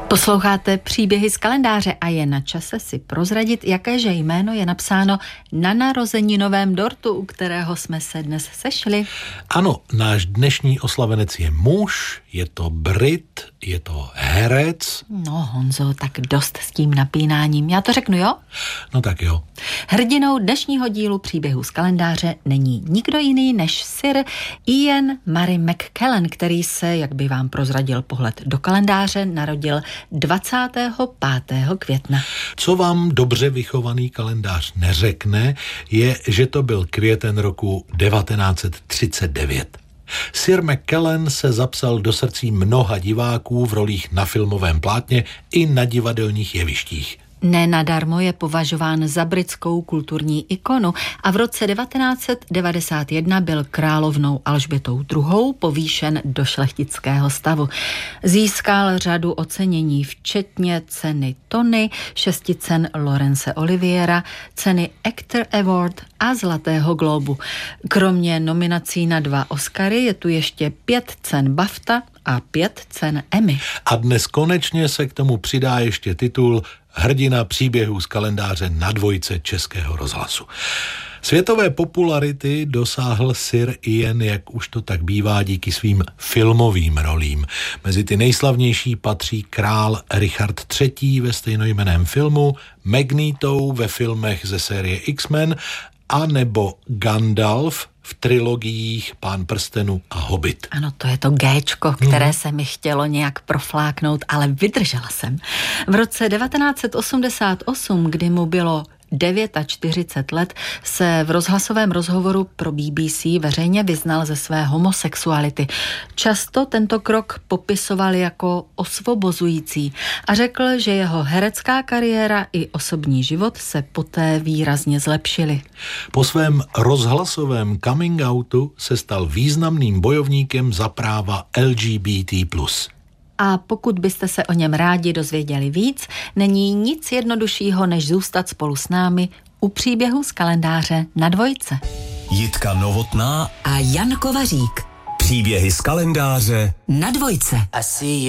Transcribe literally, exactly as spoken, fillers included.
Posloucháte Příběhy z kalendáře a je na čase si prozradit, jakéže jméno je napsáno na narozeninovém dortu, u kterého jsme se dnes sešli. Ano, náš dnešní oslavenec je muž, je to Brit, je to herec. No Honzo, tak dost s tím napínáním. Já to řeknu, jo? No tak jo. Hrdinou dnešního dílu Příběhů z kalendáře není nikdo jiný než Sir Ian Murray McKellen, který se, jak by vám prozradil pohled do kalendáře, narodil dvacátého pátého května. Co vám dobře vychovaný kalendář neřekne, je, že to byl květen roku devatenáct set třicet devět. Sir McKellen se zapsal do srdcí mnoha diváků v rolích na filmovém plátně i na divadelních jevištích. Nenadarmo je považován za britskou kulturní ikonu a v roce devatenáct set devadesát jedna byl královnou Alžbětou druhou povýšen do šlechtického stavu. Získal řadu ocenění, včetně ceny Tony, šesti cen Laurence Oliviera, ceny Actor Award a Zlatého globu. Kromě nominací na dva Oscary je tu ještě pět cen BAFTA a pět cen Emmy. A dnes konečně se k tomu přidá ještě titul Hrdina příběhů z kalendáře na dvojce Českého rozhlasu. Světové popularity dosáhl Sir Ian, jak už to tak bývá, díky svým filmovým rolím. Mezi ty nejslavnější patří král Richard třetí. ve stejnojmenném filmu, Magneto ve filmech ze série X-Men a nebo Gandalf v trilogiích Pán prstenů a Hobbit. Ano, to je to Géčko, které hmm. se mi chtělo nějak profláknout, ale vydržela jsem. V roce devatenáct set osmdesát osm, kdy mu bylo čtyřicet devět let, se v rozhlasovém rozhovoru pro B B C veřejně vyznal ze své homosexuality. Často tento krok popisoval jako osvobozující a řekl, že jeho herecká kariéra i osobní život se poté výrazně zlepšily. Po svém rozhlasovém coming outu se stal významným bojovníkem za práva L G B T plus. A pokud byste se o něm rádi dozvěděli víc, není nic jednoduššího, než zůstat spolu s námi u Příběhů z kalendáře na dvojce. Jitka Novotná a Jan Kovařík. Příběhy z kalendáře na dvojce.